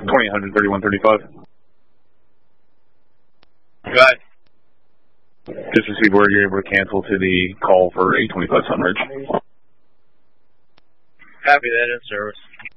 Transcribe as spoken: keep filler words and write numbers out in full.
twenty-eight hundred, thirty-one thirty-five. Go ahead. Just received word you're able to cancel to the call for eight twenty-five Sunridge. Copy that, in service.